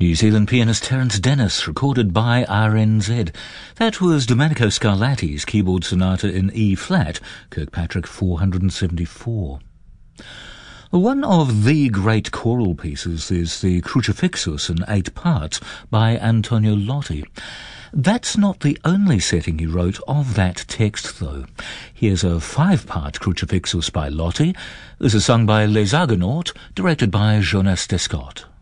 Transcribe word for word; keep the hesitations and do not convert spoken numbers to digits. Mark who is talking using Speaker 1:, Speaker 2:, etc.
Speaker 1: New Zealand pianist Terence Dennis, recorded by R N Z. That was Domenico Scarlatti's keyboard sonata in E-flat, Kirkpatrick four hundred seventy-four. One of the great choral pieces is the Crucifixus in eight parts by Antonio Lotti. That's not the only setting he wrote of that text, though. Here's a five-part Crucifixus by Lotti. This is sung by Les Argonautes, directed by Jonas Descott.